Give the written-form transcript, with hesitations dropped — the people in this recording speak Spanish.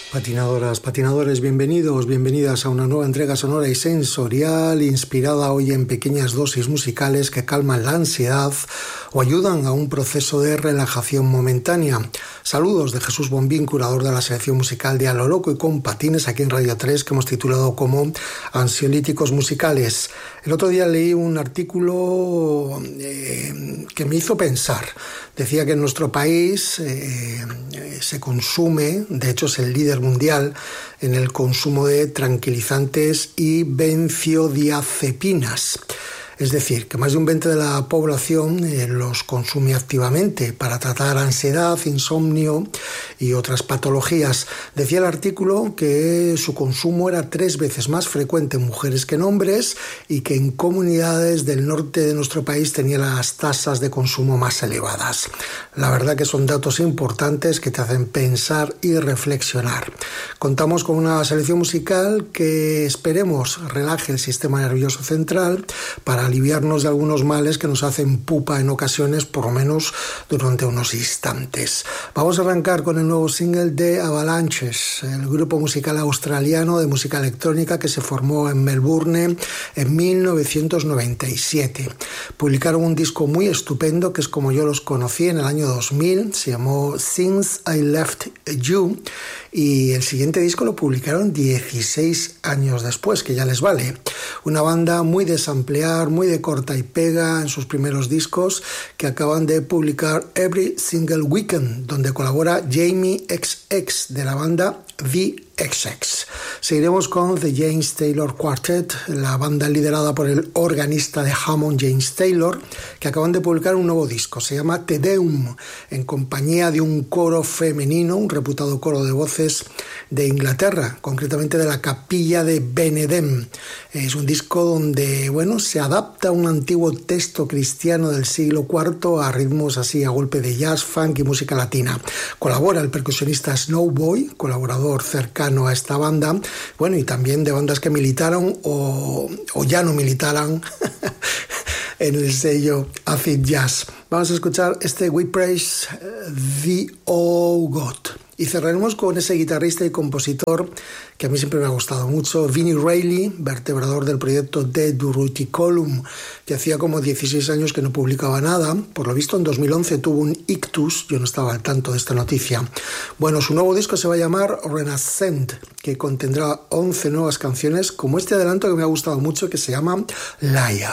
Patinadoras, patinadores, bienvenidas a una nueva entrega sonora y sensorial inspirada hoy en pequeñas dosis musicales que calman la ansiedad o ayudan a un proceso de relajación momentánea. Saludos de Jesús Bombín, curador de la selección musical de A lo Loco y con Patines aquí en Radio 3 que hemos titulado como Ansiolíticos Musicales. El otro día leí un artículo que me hizo pensar. Decía que en nuestro país se consume, de hecho es el líder mundial en el consumo de tranquilizantes y benzodiazepinas. Es decir, que más de un 20% de la población los consume activamente para tratar ansiedad, insomnio y otras patologías. Decía el artículo que su consumo era 3 veces más frecuente en mujeres que en hombres y que en comunidades del norte de nuestro país tenía las tasas de consumo más elevadas. La verdad que son datos importantes que te hacen pensar y reflexionar. Contamos con una selección musical que esperemos relaje el sistema nervioso central para aliviarnos de algunos males que nos hacen pupa en ocasiones, por lo menos durante unos instantes. Vamos a arrancar con el nuevo single de Avalanches, el grupo musical australiano de música electrónica que se formó en Melbourne en 1997. Publicaron un disco muy estupendo que es como yo los conocí en el año 2000, se llamó Since I Left You, y el siguiente disco lo publicaron 16 años después, que ya les vale. Una banda muy de samplear, muy de corta y pega en sus primeros discos, que acaban de publicar Every Single Weekend, donde colabora Jamie XX de la banda VXX. Seguiremos con The James Taylor Quartet, la banda liderada por el organista de Hammond, James Taylor, que acaban de publicar un nuevo disco. Se llama Te Deum, en compañía de un coro femenino, un reputado coro de voces de Inglaterra, concretamente de la capilla de Benedem. Es un disco donde, se adapta un antiguo texto cristiano del siglo IV a ritmos así, a golpe de jazz, funk y música latina. Colabora el percusionista Snowboy, colaborador cercano a esta banda, y también de bandas que militaron o ya no militaran en el sello Acid Jazz. Vamos a escuchar este We Praise Thee, O God. Y cerraremos con ese guitarrista y compositor que a mí siempre me ha gustado mucho, Vinnie Reilly, vertebrador del proyecto The Duruticolum, que hacía como 16 años que no publicaba nada. Por lo visto en 2011 tuvo un ictus, yo no estaba al tanto de esta noticia. Su nuevo disco se va a llamar Renascent, que contendrá 11 nuevas canciones, como este adelanto que me ha gustado mucho, que se llama Liar.